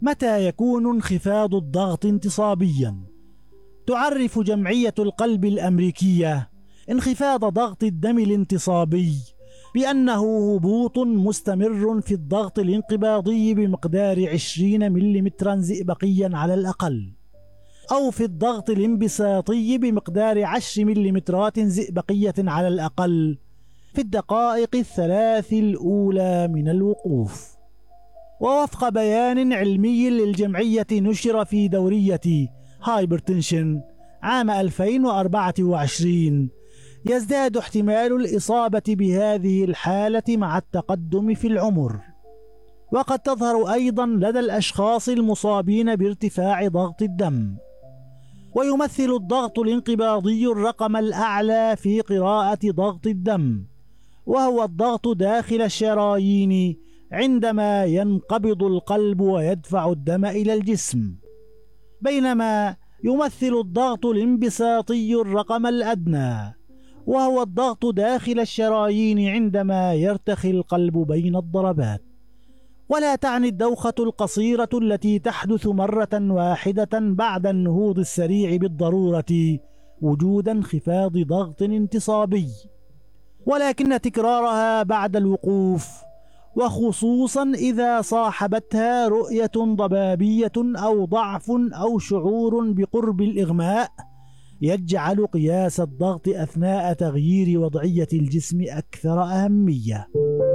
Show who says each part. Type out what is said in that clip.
Speaker 1: متى يكون انخفاض الضغط انتصابيا؟ تعرف جمعية القلب الأمريكية انخفاض ضغط الدم الانتصابي بأنه هبوط مستمر في الضغط الانقباضي بمقدار 20 ملم زئبقيا على الأقل، أو في الضغط الانبساطي بمقدار 10 ملم زئبقية على الأقل في الدقائق الثلاث الأولى من الوقوف. ووفق بيان علمي للجمعية نشر في دورية هايبرتنشن عام 2024، يزداد احتمال الإصابة بهذه الحالة مع التقدم في العمر، وقد تظهر أيضا لدى الأشخاص المصابين بارتفاع ضغط الدم. ويمثل الضغط الانقباضي الرقم الأعلى في قراءة ضغط الدم، وهو الضغط داخل الشرايين عندما ينقبض القلب ويدفع الدم إلى الجسم، بينما يمثل الضغط الانبساطي الرقم الأدنى، وهو الضغط داخل الشرايين عندما يرتخي القلب بين الضربات. ولا تعني الدوخة القصيرة التي تحدث مرة واحدة بعد النهوض السريع بالضرورة وجود انخفاض ضغط انتصابي، ولكن تكرارها بعد الوقوف، وخصوصا إذا صاحبتها رؤية ضبابية أو ضعف أو شعور بقرب الإغماء، يجعل قياس الضغط أثناء تغيير وضعية الجسم أكثر أهمية.